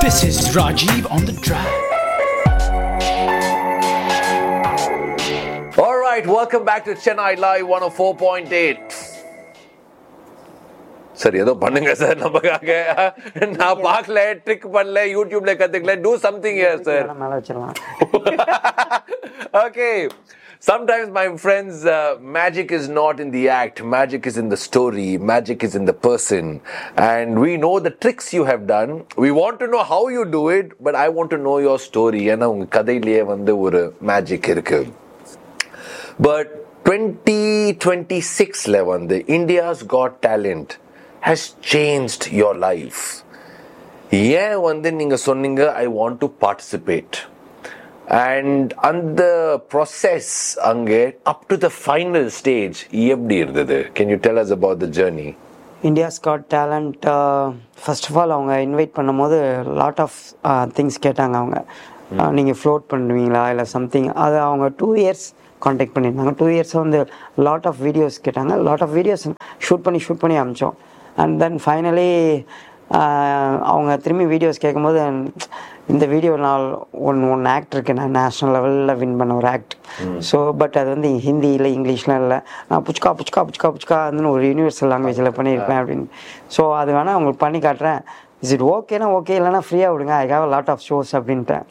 This is Rajiv on the track. All right, welcome back to Chennai Live 104.8. சரி ஏதோ பண்ணுங்க sir நமக்காக. நான் பார்க்கல, ட்ரிக் பண்ணல, யூடியூப்ல கத்துக்கல. Do something here, sir. மேல வச்சிரலாம். Okay. Sometimes, my friends, magic is not in the act. Magic is in the story. Magic is in the person. And we know the tricks you have done. We want to know how you do it, but I want to know your story. ஏன்னா உங்க கதையிலேயே வந்து ஒரு magic இருக்கு. But 2026ல வந்து India's Got Talent has changed your life. ஏன் வந்து நீங்க சொன்னீங்க I want to participate? And அந்த process அங்கே up to the final stage எப்படி இருந்தது? Can you tell us about the journey? India's Got Talent first of all அவங்க invite பண்ணும்போது லாட் ஆஃப் திங்ஸ் கேட்டாங்க. அவங்க நீங்கள் ஃப்ளோட் பண்ணுவீங்களா இல்லை சம்திங். அது அவங்க 2 years காண்டாக்ட் பண்ணியிருந்தாங்க. 2 years வந்து லாட் ஆஃப் வீடியோஸ் கேட்டாங்க. லாட் ஆஃப் வீடியோஸ் ஷூட் பண்ணி அமிச்சோம். அண்ட் தென் ஃபைனலி அவங்க திரும்பி வீடியோஸ் கேட்கும்போது இந்த வீடியோ நான் ஒன்று ஆக்ட் இருக்கு, நான் நேஷ்னல் லெவலில் வின் பண்ண ஒரு ஆக்ட். ஸோ பட் அது வந்து ஹிந்தியில் இங்கிலீஷ்லாம் இல்லை, நான் புச்கா அதுன்னு ஒரு யூனிவர்சல் லாங்குவேஜில் பண்ணியிருப்பேன் அப்படின்னு. ஸோ அது வேணால் அவங்களுக்கு பண்ணி காட்டுறேன். இஸ் இட் ஓகேனா ஓகே, இல்லைனா ஃப்ரீயாக விடுங்க, I have lot of shows அப்படின்ட்டேன்.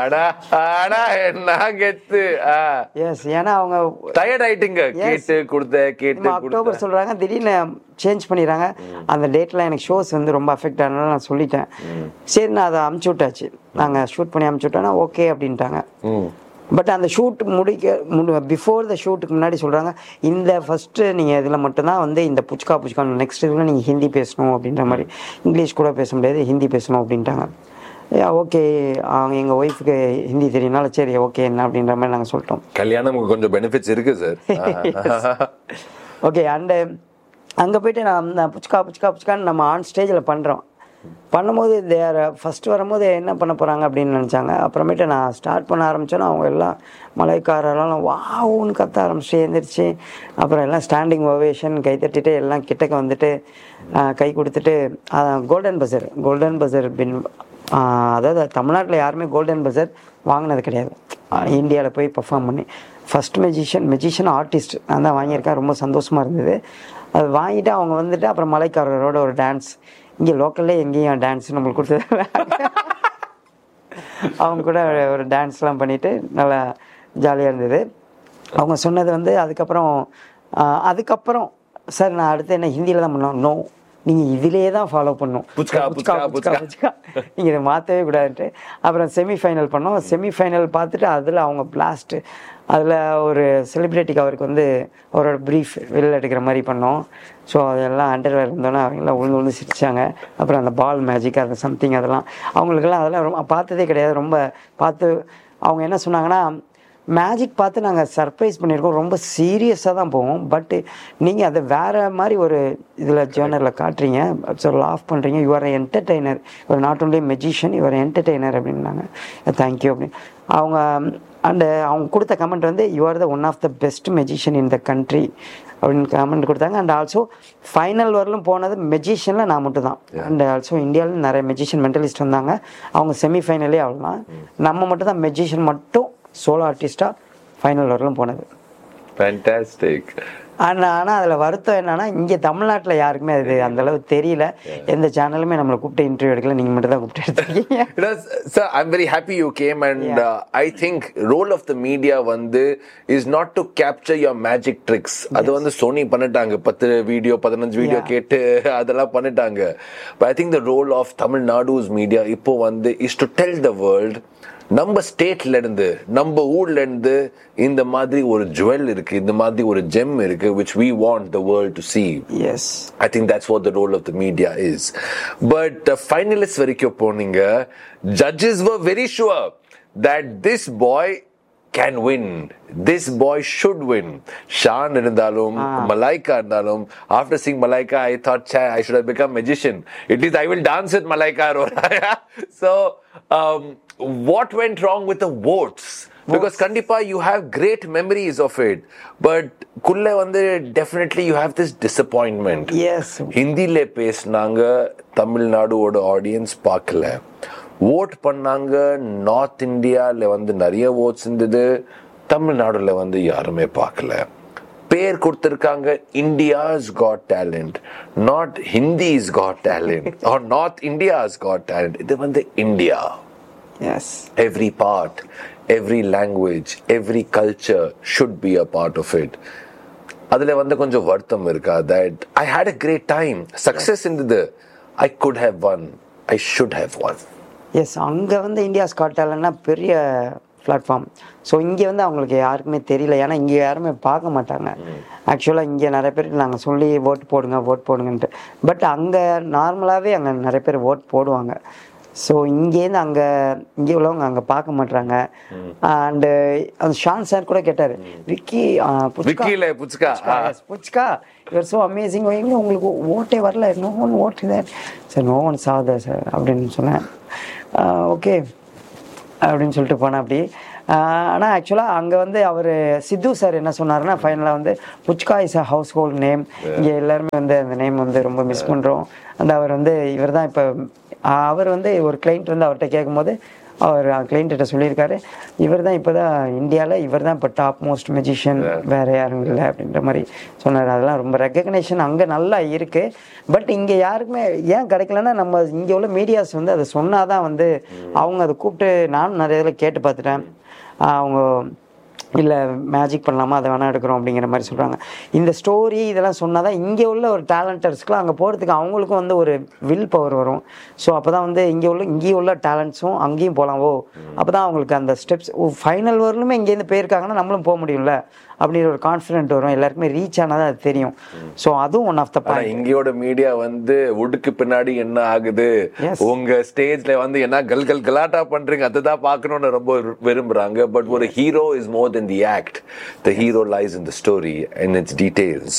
S, ஏன்னா அவங்க டயர்ட் ஆயிட்டுங்க கேட்டு அக்டோபர் சொல்கிறாங்க, திடீர்னு சேஞ்ச் பண்ணிடுறாங்க. அந்த டேட்டில் எனக்கு ஷோஸ் வந்து ரொம்ப அஃபெக்ட் ஆனாலும் நான் சொல்லிட்டேன். சரி, நான் அதை அமுச்சு விட்டாச்சு. நாங்கள் ஷூட் பண்ணி அமுச்சு விட்டோன்னா ஓகே அப்படின்ட்டாங்க. பட் அந்த ஷூட் பிஃபோர் த ஷூட்டுக்கு முன்னாடி சொல்கிறாங்க, இந்த ஃபஸ்ட்டு நீங்கள் இதில் மட்டும்தான் வந்து இந்த புச்கா நெக்ஸ்ட் இதில் நீங்கள் ஹிந்தி பேசணும் அப்படின்ற மாதிரி. இங்கிலீஷ் கூட பேச முடியாது, ஹிந்தி பேசணும் அப்படின்ட்டாங்க. ஓகே, அவங்க எங்கள் ஒய்ஃபுக்கு ஹிந்தி தெரியும்னால சரி ஓகே என்ன அப்படின்ற மாதிரி நாங்கள் சொல்லிட்டோம். கல்யாணம் கொஞ்சம் பெனிஃபிட்ஸ் இருக்குது சார். ஓகே, அண்டு அங்கே போய்ட்டு நான் புச்கான்னு நம்ம ஆன் ஸ்டேஜில் பண்ணும்போது தேர் ஃபஸ்ட்டு வரும்போது என்ன பண்ண போகிறாங்க அப்படின்னு நினச்சாங்க. அப்புறமேட்டு நான் ஸ்டார்ட் பண்ண ஆரம்பித்தோன்னா அவங்க எல்லாம் மலைக்காரெல்லாம் வாவுன்னு கத்த ஆரம்பிச்சு எழுந்திரிச்சு, அப்புறம் எல்லாம் ஸ்டாண்டிங் ஓவேஷன், கை தட்டிட்டு எல்லாம் கிட்டக்க வந்துட்டு கை கொடுத்துட்டு கோல்டன் பஸர் பின், அதாவது தமிழ்நாட்டில் யாருமே கோல்டன் பஸர் வாங்கினது கிடையாது. இந்தியாவில் போய் பர்ஃபார்ம் பண்ணி ஃபஸ்ட் மெஜிஷியன் ஆர்டிஸ்ட் நான் தான் வாங்கியிருக்கேன். ரொம்ப சந்தோஷமாக இருந்தது. அது வாங்கிட்டு அவங்க வந்துட்டு அப்புறம் மலைக்காரரோட ஒரு டான்ஸ், இங்கே லோக்கல்லே எங்கேயும் டான்ஸ் நம்மளுக்கு கொடுத்தது, அவங்க கூட ஒரு டான்ஸ்லாம் பண்ணிவிட்டு நல்லா ஜாலியாக இருந்தது. அவங்க சொன்னது வந்து அதுக்கப்புறம் சார் நான் அடுத்து என்ன ஹிந்தியில் தான் பண்ணோம். நோ, நீங்கள் இதிலே தான் ஃபாலோ பண்ணணும், நீங்கள் இதை மாற்றவே கூடாதுன்ட்டு. அப்புறம் செமிஃபைனல் பண்ணோம். செமிஃபைனல் பார்த்துட்டு அதில் அவங்க பிளாஸ்ட்டு, அதில் ஒரு செலிப்ரிட்டிக்கு அவருக்கு வந்து அவரோட ப்ரீஃப் வெளியில் எடுக்கிற மாதிரி பண்ணோம். ஸோ அதெல்லாம் அண்டர்வேர் இருந்தோன்னா அவங்கெல்லாம் உழுந்து சிரிச்சாங்க. அப்புறம் அந்த பால் மேஜிக் அது சம்திங் அதெல்லாம் அவங்களுக்கெல்லாம் அதெல்லாம் ரொம்ப பார்த்ததே கிடையாது. ரொம்ப பார்த்து அவங்க என்ன சொன்னாங்கன்னா, மேஜிக் பார்த்து நாங்கள் சர்ப்ரைஸ் பண்ணியிருக்கோம், ரொம்ப சீரியஸாக தான் போவோம், பட்டு நீங்கள் அதை வேறு மாதிரி ஒரு இதில் ஜேர்னலில் காட்டுறீங்க, ஸோ லாஃப் பண்ணுறீங்க, யூஆர் என்டர்டெய்னர், ஒரு not only magician, you are entertainer அப்படின்னாங்க. தேங்க்யூ அப்படின்னு அவங்க கொடுத்த கமெண்ட் வந்து you are the one of the best magician in the country அப்படின்னு கமெண்ட் கொடுத்தாங்க. அண்ட் ஆல்சோ ஃபைனல் வரலும் போனது மெஜிஷியனில் நான் மட்டும் தான். அண்ட் ஆல்சோ இந்தியாவில் நிறைய மெஜிஷியன் மென்டலிஸ்ட் வந்தாங்க, அவங்க செமிஃபைனலே அவ்வளோதான். நம்ம மட்டும் தான் மெஜிஷியன் மட்டும் சோலோ ஆர்டிஸ்டாக ஃபைனல் வரலும் போனது. ஃபேண்டாஸ்டிக். ஆனால் அதில் வருத்தம் என்னன்னா, இங்கே தமிழ்நாட்டில் யாருக்குமே அது அந்தளவு தெரியல. எந்த சேனலுமே நம்மளை கூப்பிட்டு இன்டர்வியூ எடுக்கல, நீங்கள் மட்டும் தான் கூப்பிட்டு எடுத்துருக்கீங்க. Sir, I'm very happy you came and I think role of the media வந்து is not to capture your magic tricks. அது வந்து சோனி பண்ணிட்டாங்க, 10 வீடியோ 15 வீடியோ கேட்டு அதெல்லாம் பண்ணிட்டாங்க. But I think the role of Tamil Nadu's media இப்போ வந்து is to tell the world, நம்ம ஸ்டேட்ல இருந்து நம்ம ஊர்ல இருந்து இந்த மாதிரி ஒரு ஜுவல் இருக்கு, இந்த மாதிரி ஒரு ஜெம் இருக்கு, which we want the world to see. Yes, I think that's what the role of the media is. But finalists வரைக்கும் போனீங்க, judges were very sure that this boy can win, this boy should win. Shan irundhalum, Malaika irundhalum, after seeing Malaika I thought I should have become magician. It is I will dance with Malaika. So what went wrong with the votes? Because kandipa you have great memories of it, but kulle vande definitely you have this disappointment. Yes, Hindi le pesnanga, Tamil Nadu oda audience paakala. Vote பண்ணாங்க. North இந்தியாவில் வந்து நிறைய oats இருந்தது, தமிழ்நாடுல வந்து யாருமே பார்க்கல. பேர் கொடுத்திருக்காங்க India's God talent, not ஹிந்திஸ் God talent R north India's God talent. இது வந்து India. Every part, every language, every culture should be a part of it. அதில் வந்து கொஞ்சம் வருத்தம் இருக்கா that I had a great time, success இருந்தது, I could have won, I should have won. S, அங்கே வந்து இந்தியாஸ் காட் டேலண்ட்னா பெரிய platform. So இங்கே வந்து அவங்களுக்கு யாருக்குமே தெரியல, ஏன்னா இங்கே யாருமே பார்க்க மாட்டாங்க. ஆக்சுவலாக இங்கே நிறைய பேர் நாங்கள் சொல்லி ஓட் போடுங்கன்ட்டு, பட் அங்கே நார்மலாகவே அங்கே நிறைய பேர் ஓட் போடுவாங்க. ஸோ இங்கேருந்து இங்கே உள்ளவங்க அங்கே பார்க்க மாட்டாங்க. அண்டு அந்த ஷான் சார் கூட கேட்டார், விக்கி புச்கா யூஆர் ஸோ அமேசிங், உங்களுக்கு ஓட்டே வரல, no one vote sir, no one சாவதா sir அப்படின்னு சொன்னேன். ஓகே அப்படின்னு சொல்லிட்டு போனேன் அப்படி. ஆனால் ஆக்சுவலாக அங்கே வந்து அவர் சித்து சார் என்ன சொன்னார்னா, ஃபைனலாக வந்து புச்கா is a house hold name, இங்கே எல்லாருமே வந்து அந்த நேம் வந்து ரொம்ப மிஸ் பண்ணுறோம். அந்த அவர் வந்து இவர் தான் இப்போ அவர் வந்து ஒரு கிளைண்ட் வந்து அவர்கிட்ட கேட்கும்போது அவர் கிளைண்ட்ட சொல்லியிருக்காரு, இவர் தான் இப்போ தான் இந்தியாவில் இவர் தான் இப்போ டாப் மோஸ்ட் மெஜிஷியன், வேறு யாரும் இல்லை அப்படின்ற மாதிரி சொன்னார். அதெல்லாம் ரொம்ப ரெக்கக்னேஷன் அங்கே நல்லா இருக்குது. பட் இங்கே யாருக்குமே ஏன் கிடைக்கலன்னா, நம்ம இங்கே உள்ள மீடியாஸ் வந்து அதை சொன்னால் தான் வந்து அவங்க அதை கூப்பிட்டு, நானும் நிறைய இதில் கேட்டு பார்த்துட்டேன், அவங்க இல்லை மேஜிக் பண்ணலாமா, அதை வேணால் எடுக்கிறோம் அப்படிங்கிற மாதிரி சொல்கிறாங்க. இந்த ஸ்டோரி இதெல்லாம் சொன்னால் தான் இங்கே உள்ள ஒரு டேலண்டர்ஸ்க்குலாம் அங்கே போகிறதுக்கு அவங்களுக்கும் வந்து ஒரு வில் பவர் வரும். ஸோ அப்போ தான் வந்து இங்கேயும் உள்ள டேலண்ட்ஸும் அங்கேயும் போகலாம். அப்போ தான் அவங்களுக்கு அந்த ஸ்டெப்ஸ் ஃபைனல் வரலுமே இங்கேருந்து போயிருக்காங்கன்னா நம்மளும் போக முடியும்ல அப்படிங்கிற ஒரு கான்ஃபிடென்ட் வரும். எல்லாருக்குமே ரீச் ஆனால் அது தெரியும். ஸோ அதுவும் one of the point. இங்கேயோட media வந்து உடுக்கு பின்னாடி என்ன ஆகுது, உங்க ஸ்டேஜ்ல வந்து என்ன கலாட்டா பண்றீங்க, அதுதான் பார்க்கணும்னு ரொம்ப விரும்புறாங்க. பட் ஒரு hero is more then the act, the hero lies in the story and it's details.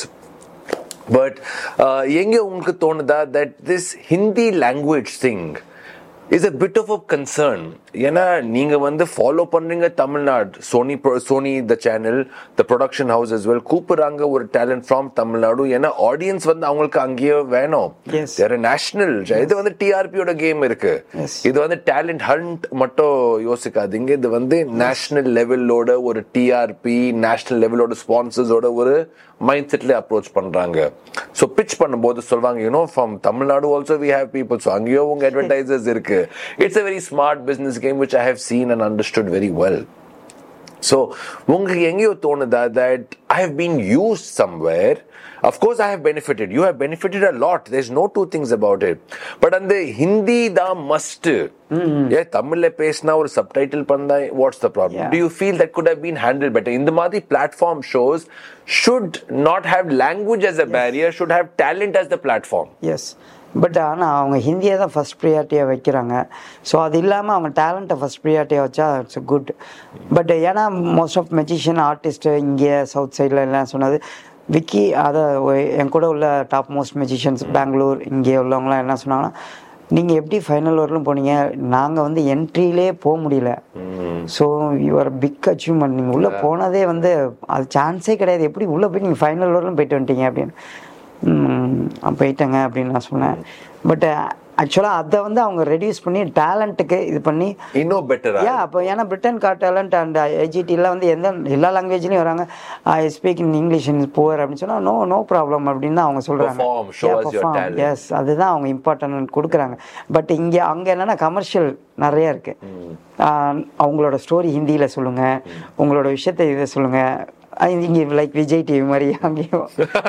But எங்க உங்களுக்கு தோணுதா that this Hindi language thing is a bit of a concern? ஏன்னா நீங்க வந்து ஃபாலோ பண்றீங்க Tamil Nadu, Sony the channel, the production house as well, கூப்பிடுறாங்க ஒரு talent from Tamil Nadu. ஏன்னா ஆடியன்ஸ் வந்து அவங்களுக்கு அங்கேயே வேணும், தேர் நேஷனல். இது வந்து டிஆர்பியோட கேம் இருக்கு, இது வந்து டேலண்ட் ஹண்ட் மட்டும் யோசிக்காதீங்க, இது வந்து நேஷனல் லெவலோட ஒரு டிஆர்பி, நேஷனல் லெவலோட ஸ்பான்சர்ஸோட ஒரு மைண்ட் செட்ல அப்ரோச் பண்றாங்க. ஸோ பிச் பண்ணும்போது சொல்வாங்க, you know from Tamil Nadu also we have people, so அங்கேயோ உங்க அட்வர்டைசர்ஸ் இருக்கு. It's a very smart business game which I have seen and understood very well. So உங்களுக்கு எங்கேயோ தோணுதா that I have been used somewhere? Of course I have benefited, you have benefited a lot, there's no two things about it. But அந்த ஹிந்தி தான் must. தமிழ்ல பேசினா ஒரு subtitle பண்ணா what's the problem? Do you feel that could have been handled better? இந்த மாதிரி platform shows should not have language as a barrier, should have talent as the platform. Yes. But ஆனால் அவங்க ஹிந்தியை தான் ஃபஸ்ட் ப்ரியாரிட்டியாக வைக்கிறாங்க. So அது இல்லாமல் அவங்க டேலண்ட்டை ஃபஸ்ட் ப்ரியாரிட்டியாக வச்சா இட்ஸ் குட். பட் ஏன்னா மோஸ்ட் ஆஃப் மெஜிஷியன் ஆர்டிஸ்ட்டு இங்கே சவுத் சைடில் எல்லாம் சொன்னது, விக்கி அதை என் கூட உள்ள டாப் மோஸ்ட் மெஜிஷியன்ஸ் பெங்களூர் இங்கே உள்ளவங்களாம் என்ன சொன்னாங்கன்னா, நீங்கள் எப்படி ஃபைனல் வரலும் போனீங்க, நாங்கள் வந்து என்ட்ரியிலே போக முடியல. ஸோ யுவர் பிக் அச்சீவ்மெண்ட், நீங்கள் உள்ளே போனதே வந்து அது சான்ஸே கிடையாது, எப்படி உள்ளே போய் நீங்கள் ஃபைனல் வரலும் போயிட்டு வந்துட்டீங்க அப்படின்னு போயிட்டாங்க அப்படின்னு நான் சொன்னேன். பட் ஆக்சுவலாக அதை வந்து அவங்க ரெடியூஸ் பண்ணி டேலண்ட்டுக்கு இது பண்ணி இன்னும் பெட்டர். அப்போ ஏன்னா பிரிட்டன் காட் டேலண்ட் அண்ட் ஐஜிடிலாம் வந்து எல்லா லாங்குவேஜ்லையும் வராங்க. I speak in English in poor அப்படின்னு சொன்னால் நோ ப்ராப்ளம் அப்படின்னு தான் அவங்க சொல்கிறாங்க. எஸ், அதுதான் அவங்க இம்பார்ட்டன்ட் கொடுக்குறாங்க. பட் அங்கே என்னென்னா கமர்ஷியல் நிறைய இருக்கு. அவங்களோட ஸ்டோரி ஹிந்தியில் சொல்லுங்கள், உங்களோட விஷயத்தை இதை சொல்லுங்கள், இங்கே லைக் விஜய் டிவி மாதிரி அங்கேயும்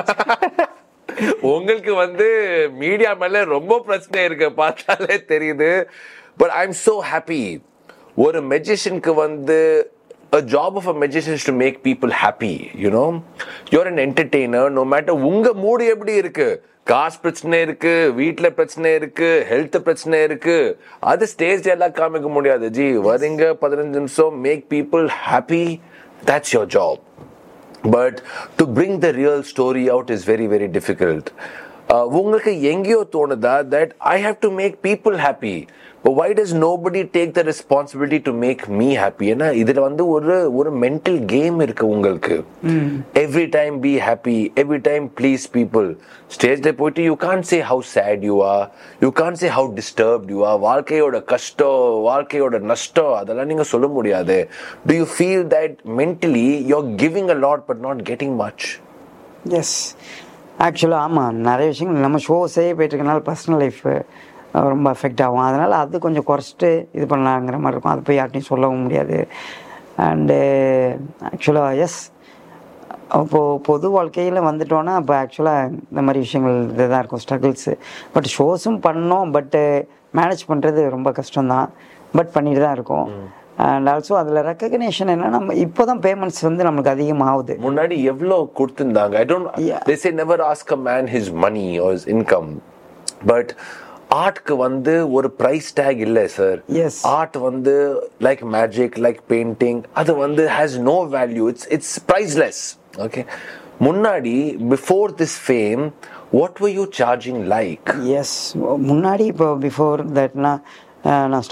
உங்களுக்கு வந்து மீடியா மேல ரொம்ப பிரச்சனை இருக்கு, பார்த்தாலே தெரியுது. But I am so happy. ஒரு மெஜிஷியனுக்கு வந்து a job of a magician is to make people happy, you know. You're an entertainer, no matter உங்க மூடு எப்படி இருக்கு, காசு பிரச்சனை இருக்கு, வீட்டுல பிரச்சனை இருக்கு, ஹெல்த் பிரச்சனை இருக்கு, அது ஸ்டேஜ் எல்லாம் காமிக்க முடியாது. ஜி வரீங்க 15 நிமிஷம், make people happy, that's your job. But to bring the real story out is very very difficult. உங்களுக்கு எங்கேயோ தோணுதா that I have to make people happy. But why does nobody take the responsibility to make me happy? ஏன்னா இதுல வந்து ஒரு mental game இருக்கு உங்களுக்கு. Every time be happy, every time please people. ஸ்டேஜ்ல போயிட்டு you can't say how sad you are, you can't say how disturbed you are. வாழ்க்கையோட கஷ்டம், வாழ்க்கையோட நஷ்டம் அதெல்லாம் நீங்க சொல்ல முடியாது. Do you feel that mentally you're giving a lot but not getting much? S, ஆக்சுவலாக ஆமாம், நிறைய விஷயங்கள் நம்ம ஷோஸே போயிட்டு இருக்கனால பர்சனல் லைஃப் ரொம்ப அஃபெக்ட் ஆகும். அதனால் அது கொஞ்சம் குறைச்சிட்டு இது பண்ணலாங்கிற மாதிரி இருக்கும். அது போய் யார்ட்டையும் சொல்லவும் முடியாது. அண்டு ஆக்சுவலாக எஸ், அப்போது பொது வாழ்க்கையில் வந்துட்டோன்னா அப்போ ஆக்சுவலாக இந்த மாதிரி விஷயங்கள் இதுதான் இருக்கும், ஸ்ட்ரகிள்ஸு. பட் ஷோஸும் பண்ணோம், பட்டு மேனேஜ் பண்ணுறது ரொம்ப கஷ்டம்தான். பட் பண்ணிட்டு தான் இருக்கோம். அண்ட் ஆல்சோ அதில் ரெக்கக்னேஷன் என்னன்னா, நம்ம இப்போ தான் பேமெண்ட்ஸ் வந்து நம்மளுக்கு அதிகமாகுது. முன்னாடி எவ்வளோ கொடுத்துருந்தாங்க? I don't, they say never ask a man his money or his income. But ஆர்ட்க்கு வந்து ஒரு பிரைஸ் டேக் இல்லை சார். ஆர்ட் வந்து லைக் மேஜிக், லைக் பெயிண்டிங், அது வந்து has no value. It's priceless. Okay, முன்னாடி before this fame what var you charging like? S, முன்னாடி இப்போ before தட்னா நான்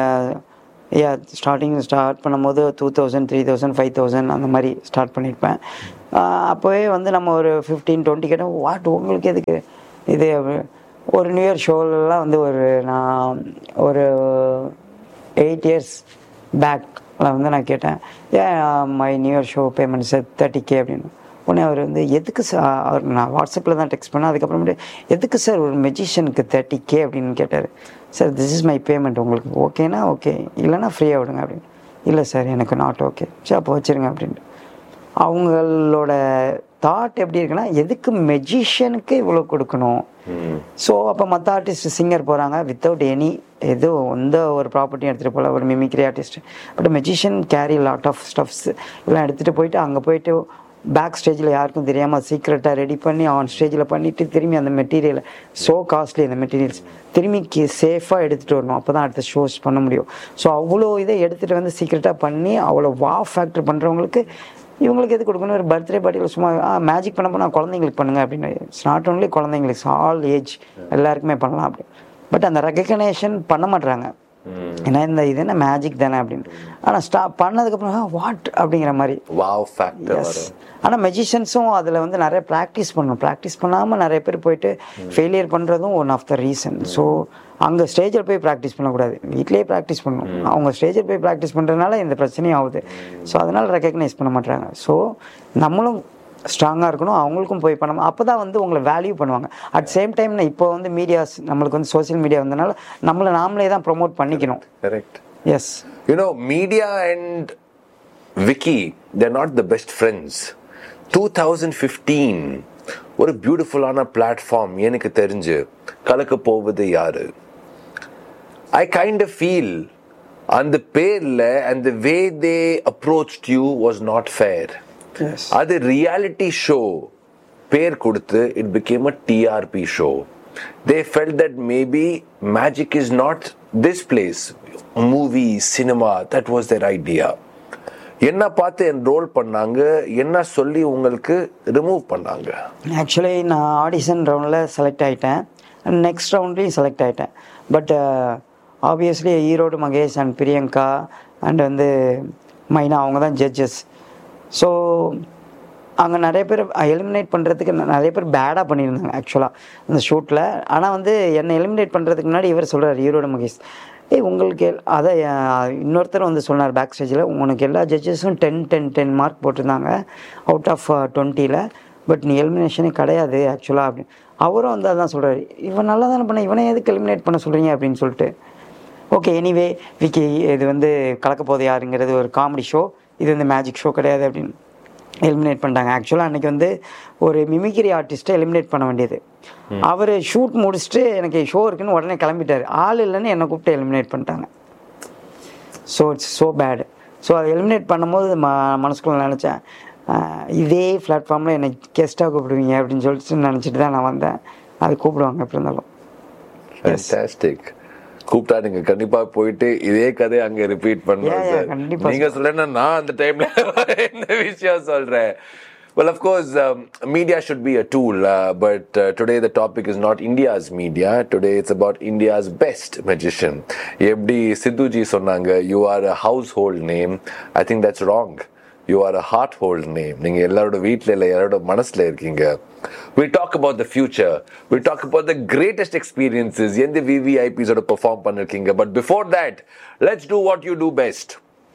ஸ்டார்ட் பண்ணும்போது 2000, 3000, 5000 அந்த மாதிரி ஸ்டார்ட் பண்ணியிருப்பேன். அப்போவே வந்து நம்ம ஒரு 15-20 கேட்டோம். வாட் உங்களுக்கு எதுக்கு இது? ஒரு நியூ இயர் ஷோலெலாம் வந்து நான் ஒரு 8 years பேக்கில் வந்து நான் கேட்டேன், ஏன் my new year show payment sir 30K அப்படின்னு. உடனே அவர் வந்து எதுக்கு சார், அவர் நான் வாட்ஸ்அப்பில் தான் டெக்ஸ்ட் பண்ணேன். அதுக்கப்புறமேட்டு எதுக்கு சார் ஒரு மெஜிஷியனுக்கு 30K அப்படின்னு கேட்டார். Sir this is my payment, உங்களுக்கு ஓகேனா ஓகே, இல்லைனா ஃப்ரீயாக விடுங்க அப்படின்னு. இல்லை சார் எனக்கு நாட் ஓகே, சரி அப்போ வச்சுருங்க அப்படின்ட்டு. அவங்களோட தாட் எப்படி இருக்குன்னா, எதுக்கு மெஜிஷியனுக்கு இவ்வளோ கொடுக்கணும்? ஸோ அப்போ மற்ற ஆர்டிஸ்ட் சிங்கர் போகிறாங்க வித்தவுட் எந்த ஒரு ப்ராப்பர்ட்டியும் எடுத்துகிட்டு போகல, ஒரு mimicry artist. But magician carry lot of stubs எல்லாம் எடுத்துகிட்டு போயிட்டு அங்கே போயிட்டு பேக் ஸ்டேஜில் யாருக்கும் தெரியாமல் சீக்ரெட்டாக ரெடி பண்ணி ஆன் ஸ்டேஜில் பண்ணிவிட்டு திரும்பி அந்த மெட்டீரியலை, ஸோ காஸ்ட்லி அந்த மெட்டீரியல்ஸ், திரும்பி சேஃபாக எடுத்துகிட்டு வரணும். அப்போ தான் அடுத்த ஷோஸ் பண்ண முடியும். ஸோ அவ்வளோ இதை எடுத்துகிட்டு வந்து சீக்ரெட்டாக பண்ணி அவ்வளோ ஃபேக்டர் பண்ணுறவங்களுக்கு இவங்களுக்கு எது கொடுக்கணும்? ஒரு பர்த்டே பார்ட்டியில் சும்மா மேஜிக் பண்ண போனால் குழந்தைங்களுக்கு பண்ணுங்கள் அப்படின்னு. இட்ஸ் நாட் ஓன்லி குழந்தைங்களுக்கு, ஆல் ஏஜ் எல்லாருக்குமே பண்ணலாம் அப்படி. பட் அந்த ரெகக்னேஷன் பண்ண மாட்டுறாங்க. ஏன்னா இந்த இது என்ன மேஜிக் தானே அப்படின்னு. ஆனால் பண்ணதுக்கப்புறம் வாட் அப்படிங்கிற மாதிரி. ஆனால் மெஜிஷியன்ஸும் அதில் வந்து நிறைய ப்ராக்டிஸ் பண்ணணும். ப்ராக்டிஸ் பண்ணாமல் நிறைய பேர் போயிட்டு ஃபெயிலியர் பண்ணுறதும் one of the reason. So அங்கே ஸ்டேஜில் போய் ப்ராக்டிஸ் பண்ணக்கூடாது, வீட்லேயே ப்ராக்டிஸ் பண்ணணும். அவங்க ஸ்டேஜில் போய் ப்ராக்டிஸ் பண்ணுறதுனால இந்த பிரச்சனையும் ஆகுது. ஸோ அதனால் ரெக்கக்னைஸ் பண்ண மாட்டாங்க. ஸோ நம்மளும் ஸ்ட்ராங்காக இருக்கணும், அவங்களுக்கும் போய் பண்ணணும். அப்போ தான் வந்து உங்களை வேல்யூ பண்ணுவாங்க. அட் சேம் டைம் இப்போ வந்து மீடியாஸ், நம்மளுக்கு வந்து சோசியல் மீடியா வந்தனால நாமளே தான் ப்ரொமோட் பண்ணிக்கணும். Correct. S, media and Vicky, they're not the best friends. 2015 ஒரு பியூட்டிஃபுல்லான பிளாட்ஃபார்ம் எனக்கு தெரிஞ்சு கலக்க போவது யாரு. ஐ கைண்ட் ஆஃப் ஃபீல் அந்த பேர்ல and the way they approached you was not fair. அது ரியாலிட்டி ஷோ பேர் கொடுத்து it became a TRP show. They felt that maybe magic is not this place, movie, cinema, that was their idea. என்ன பார்த்து enrol பண்ணாங்க, என்ன சொல்லி உங்களுக்கு remove பண்ணாங்க? ஆக்சுவலி நான் ஆடிஷன் ரவுண்டில் செலக்ட் ஆகிட்டேன், நெக்ஸ்ட் ரவுண்ட்லேயும் செலக்ட் ஆகிட்டேன். But obviously Erode Mahesh and Priyanka and வந்து மைனா அவங்க தான் ஜட்ஜஸ். ஸோ அங்கே நிறைய பேர் எலிமினேட் பண்ணுறதுக்கு நிறைய பேர் பேடாக பண்ணியிருந்தாங்க ஆக்சுவலாக அந்த ஷூட்டில். ஆனால் வந்து என்னை எலிமினேட் பண்ணுறதுக்கு முன்னாடி இவர் சொல்கிறார், ஈரோடு மகேஷ், உங்களுக்கு அதை இன்னொருத்தர் வந்து சொன்னார் பேக் ஸ்டேஜில், உனக்கு எல்லா ஜட்ஜஸும் 10 மார்க் போட்டிருந்தாங்க அவுட் ஆஃப் 20ல், பட் நீ எலிமினேஷனே கிடையாது ஆக்சுவலாக அப்படின்னு. அவரும் வந்து அதான் சொல்கிறார், இவன் நல்லா தானே பண்ண, இவனை எதுக்கு எலிமினேட் பண்ண சொல்கிறீங்க அப்படின்னு சொல்லிட்டு. ஓகே, எனிவே விக்கி, இது வந்து கலக்க போது யாருங்கிறது ஒரு காமெடி ஷோ, இது வந்து மேஜிக் ஷோ கிடையாது அப்படின்னு எலிமினேட் பண்ணிட்டாங்க. ஆக்சுவலாக அன்றைக்கி வந்து ஒரு மிமிக்ரி ஆர்டிஸ்ட்டை எலிமினேட் பண்ண வேண்டியது. அவர் ஷூட் முடிச்சுட்டு எனக்கு ஷோ இருக்குன்னு உடனே கிளம்பிட்டார். ஆள் இல்லைன்னு என்னை கூப்பிட்டு எலிமினேட் பண்ணிட்டாங்க. So it's so pad. So அதை எலிமினேட் பண்ணும்போது மனசுக்குள்ள நினச்சேன், இதே பிளாட்ஃபார்மில் என்னை கெஸ்ட்டாக கூப்பிடுவீங்க அப்படின்னு சொல்லிட்டு நினச்சிட்டு தான் நான் வந்தேன். அது கூப்பிடுவாங்க எப்படி இருந்தாலும். கூப்பிட்டா நீங்க கண்டிப்பா போயிட்டு இதே கதையை அங்க ரிப்பீட் பண்ணுங்க. நீங்க சொல்ல நான் அந்த டைம்ல இந்த விஷயம் சொல்றேன். Well, of course, media should be a tool, but today the topic is not India's media. Today it's about India's best magician. Ebdi Sidhuji Sonanga, you are a household name. I think that's wrong. You are a hearthold name. நீங்க எல்லாரோட வீட்ல இல்ல எல்லாரோட மனசுல இருக்கீங்க. We talk about the future. We talk about the greatest experiences. எந்த VVIPs ஓட perform பண்ணிருக்கீங்க. But before that, let's do what you do best.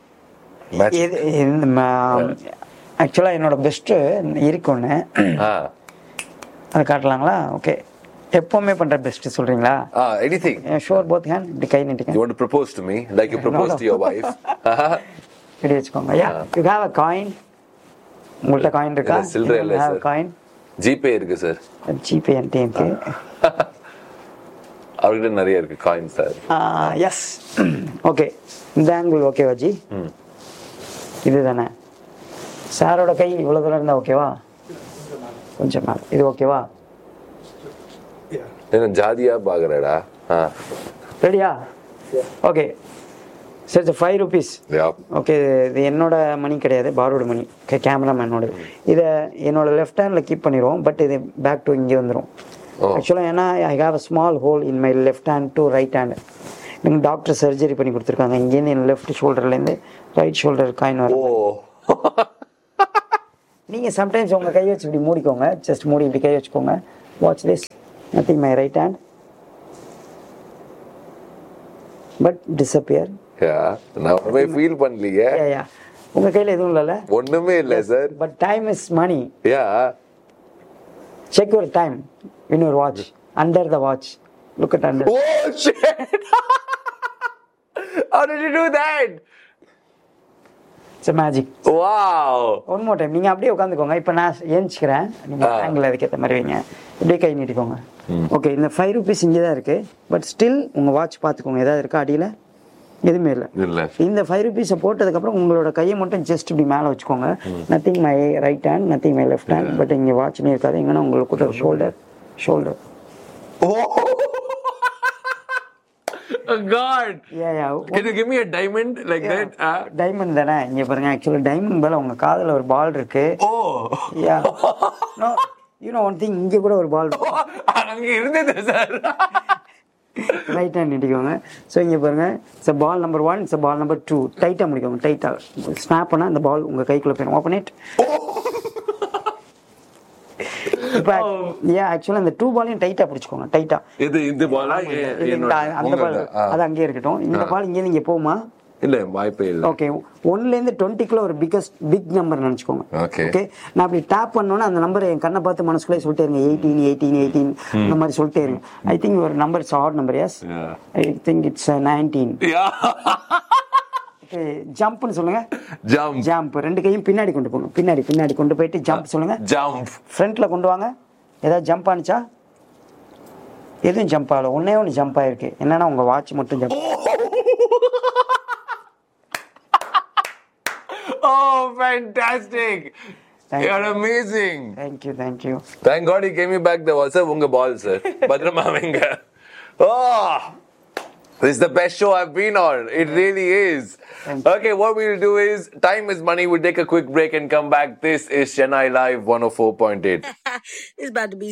ஆக்சுவலாக என்னோட பெஸ்ட்டு இருக்குன்னு அதை காட்டலாங்களா? ஓகே, எப்பவுமே பண்ற பெஸ்ட் சொல்றீங்களா? Anything. Sure, both hand. இப்படி கை நீட்டிங்க. You want to propose to me like you proposed to your wife? இப்படி வச்சுக்கோங்க. You have a coin. உங்கள்கிட்ட காயின் இருக்கா? சில்லறை இல்லை சார். காயின் ஜிபே இருக்கு சார். ஜிபே என்கிட்ட இருக்கு. அவர்கிட்ட நிறைய இருக்கு காயின் சார். எஸ். ஓகே, இந்த ஆங்கிள் ஓகேவா ஜி? இதுதானே சாரோட கை இவ்வளவு தூரம் இருந்தா ஓகேவா? கொஞ்சம் மேல இது ஓகேவா? என்ன ஜாதியா பாக்குறடா? ரெடியா? Okay sir, 5 rupees. ஓகே, இது என்னோட மணி கிடையாது, பாரோட மணி. கேமராமேனோட. இதை என்னோட லெஃப்ட் ஹேண்டில் கீப் பண்ணிடுவோம். பட் இது பேக் டு இங்கே வந்துடும் ஆக்சுவலாக. ஏன்னா I have a small whole in my left hand to right hand. எனக்கு டாக்டர் சர்ஜரி பண்ணி கொடுத்துருக்காங்க. இங்கேருந்து என் லெஃப்ட் ஷோல்டர்லேருந்து ரைட் ஷோல்டர் காயின் வரும். நீங்கள் சம்டைம்ஸ் உங்கள் கை வச்சு இப்படி மூடிக்கோங்க. ஜஸ்ட் மூடி இப்படி கை வச்சுக்கோங்க. Watch this. Nothing my right hand but disappear. நான் ஒண்ணுமே ஃபீல் பண்ணலையே. உங்க கையில எதுவும் இல்லல? ஒண்ணுமே இல்ல sir. But time is money. Check your time in your watch. Under the watch. Look at under. Oh shit! How did you do that? It's a magic. Wow! One more time. நீங்க அப்படியே உட்காந்துக்கோங்க. இப்போ நான் ஏஞ்சிக்கிறேன். நீங்க angle அதுக்கேற்ற மாதிரி வைங்க. இப்படியே கை நீட்டிக்கோங்க. Okay, இந்த 5 rupees இங்கே தான் இருக்கு. பட் ஸ்டில் உங்க வாட்ச் பார்த்துக்கோங்க. ஏதாவது இருக்கா அடியில்? எதுவுமே இல்லை. இந்த 5 rupees போட்டதுக்கப்புறம் உங்களோட கையை மட்டும் ஜஸ்ட் இப்படி மேலே வச்சுக்கோங்க. Nothing my right hand, nothing my left hand. But இங்கே வாட்ச்னே இருக்காது. எங்கன்னா உங்களுக்கு shoulder. Oh God! Yeah. Can you give me a diamond like that? Diamond தானே? இங்க பாருங்க, ஆக்சுவலா டைமண்ட் மேல உங்க காதுல ஒரு பால் இருக்கு. Yeah. No, you know one thing, இங்க கூட ஒரு பால் இருக்கு. அங்க இருந்தது சார். Right hand நீட்டிக்கோங்க. ஸோ இங்கே பாருங்க, it's ball number 1, it's ball number 2. டைட்டாக முடிக்கோங்க. டைட்டாக ஸ்னாப் பண்ணால் அந்த பால் உங்கள் கைக்குள்ளே போயிடும். Open it. இப்போ ஆக்சுவலாக இந்த 2 பாலையும் டைட்டாக பிடிச்சிக்கோங்க. டைட்டாக இந்த பால் அந்த பால் அது அங்கேயே இருக்கட்டும். இந்த பால் இங்கே இங்கே போகுமா? இல்ல, வாய்ப்பே இல்லை. ஓகே, 1லேருந்து 20க்குள்ள ஒரு பிக் நம்பர் நினச்சிக்கோங்க. ஓகே, நான் அப்படி டேப் பண்ணோன்னா அந்த நம்பர் என் கண்ணை பார்த்து மனசுக்குள்ளே சொல்லிட்டே இருங்க. 18 இந்த மாதிரி சொல்லிட்டே இருங்க. ஐ திங்க் ஒரு number it's add number. S, I think it's 19. Okay, ஜம்ப்னு சொல்லுங்க. ஜம்ப். 2 கையும் பின்னாடி கொண்டு போங்க. பின்னாடி கொண்டு போயிட்டு ஜம்ப் சொல்லுங்க. ஜம்ப். ஃப்ரண்ட்ல கொண்டு வாங்க. ஏதாவது ஜம்ப் ஆனிச்சா? எதுவும் ஜம்ப் ஆகல. ஒண்ணு ஜம்ப் ஆயிருக்கு. என்னன்னா உங்க வாட்ச் மட்டும் jump. Oh, fantastic! You're amazing. Thank you. Thank God he gave me back the ball, sir. Unga ball, sir. Badrama venga. Oh, this is the best show I've been on. It really is. Okay, what we'll do is, time is money. We'll take a quick break and come back. This is Chennai Live 104.8. It's about to be